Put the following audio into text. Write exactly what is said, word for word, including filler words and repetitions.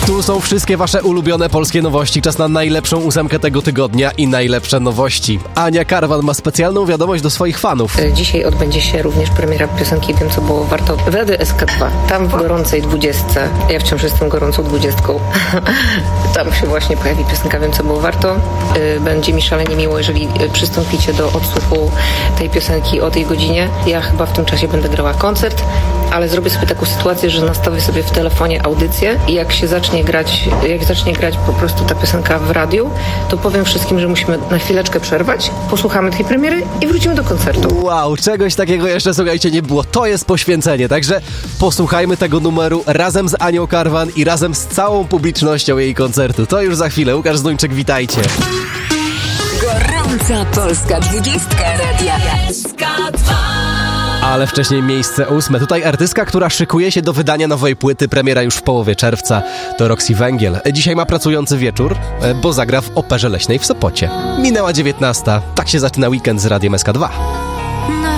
Tu są wszystkie wasze ulubione polskie nowości. Czas na najlepszą ósemkę tego tygodnia i najlepsze nowości. Ania Karwan ma specjalną wiadomość do swoich fanów. Dzisiaj odbędzie się również premiera piosenki Wiem, co było warto w Radia S K dwa. Tam w gorącej dwudziestce. Ja wciąż jestem gorącą dwudziestką. Tam się właśnie pojawi piosenka Wiem, co było warto. Będzie mi szalenie miło, jeżeli przystąpicie do odsłuchu tej piosenki o tej godzinie. Ja chyba w tym czasie będę grała koncert, ale zrobię sobie taką sytuację, że nastawię sobie w telefonie audycję i jak się zacznie grać, jak zacznie grać po prostu ta piosenka w radiu, to powiem wszystkim, że musimy na chwileczkę przerwać, posłuchamy tej premiery i wrócimy do koncertu. Wow, czegoś takiego jeszcze, słuchajcie, nie było. To jest poświęcenie, także posłuchajmy tego numeru razem z Anią Karwan i razem z całą publicznością jej koncertu. To już za chwilę. Łukasz Zduńczyk, witajcie. Gorąca polska dwudziestka Radia S K dwa. Ale wcześniej miejsce ósme. Tutaj artystka, która szykuje się do wydania nowej płyty, premiera już w połowie czerwca. To Roxy Węgiel. Dzisiaj ma pracujący wieczór, bo zagra w Operze Leśnej w Sopocie. Minęła dziewiętnasta. Tak się zaczyna weekend z Radiem S K dwa.